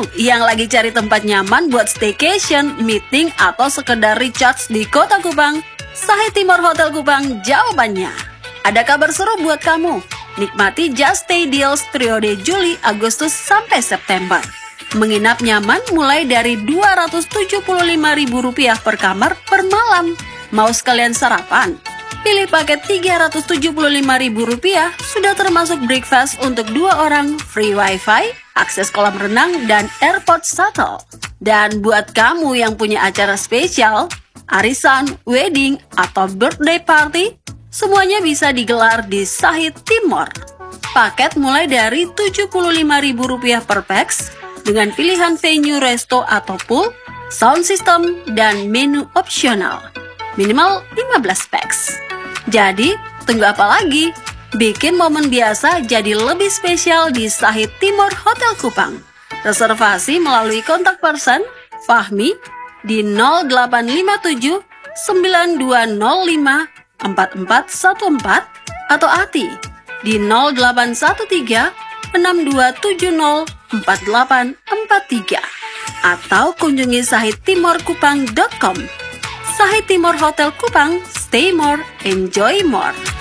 kamu yang lagi cari tempat nyaman buat staycation, meeting, atau sekedar recharge di Kota Kupang, Sahid Timor Hotel Kupang jawabannya. Ada kabar seru buat kamu. Nikmati Just Stay Deals periode Juli, Agustus, sampai September. Menginap nyaman mulai dari Rp275.000 per kamar per malam. Mau sekalian sarapan? Pilih paket Rp375.000, sudah termasuk breakfast untuk 2 orang, free wifi, akses kolam renang, dan airport shuttle. Dan buat kamu yang punya acara spesial, arisan, wedding, atau birthday party, semuanya bisa digelar di Sahid Timor. Paket mulai dari Rp75.000 per pax, dengan pilihan venue, resto, atau pool, sound system, dan menu opsional. Minimal 15 pax. Jadi, tunggu apa lagi? Bikin momen biasa jadi lebih spesial di Sahid Timor Hotel Kupang. Reservasi melalui kontak person Fahmi di 0857 9205 4414 atau Ati di 0813 6270 4843 atau kunjungi sahidtimorkupang.com. Sahid Timor Hotel Kupang, stay more, enjoy more.